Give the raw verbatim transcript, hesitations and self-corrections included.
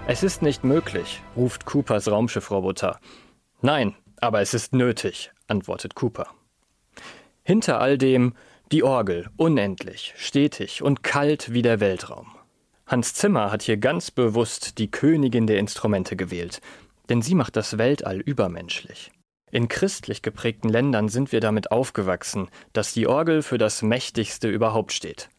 Es ist nicht möglich, ruft Coopers Raumschiffroboter. Nein, aber es ist nötig, antwortet Cooper. Hinter all dem die Orgel, unendlich, stetig und kalt wie der Weltraum. Hans Zimmer hat hier ganz bewusst die Königin der Instrumente gewählt, denn sie macht das Weltall übermenschlich. In christlich geprägten Ländern sind wir damit aufgewachsen, dass die Orgel für das Mächtigste überhaupt steht.